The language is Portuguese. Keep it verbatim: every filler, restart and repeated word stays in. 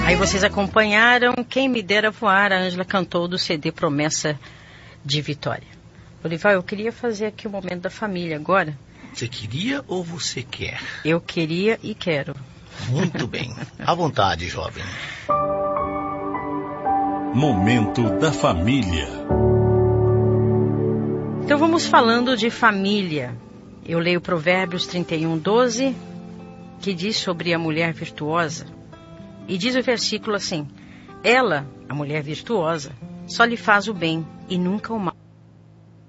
Aí vocês acompanharam Quem Me Dera Voar, a Ângela cantou do C D Promessa de Vitória. Lorival, eu queria fazer aqui o momento da família agora. Você queria ou você quer? Eu queria e quero. Muito bem. À vontade, jovem. Momento da família. Então vamos falando de família. Eu leio Provérbios trinta e um, doze, que diz sobre a mulher virtuosa. E diz o versículo assim: ela, a mulher virtuosa, só lhe faz o bem e nunca o mal.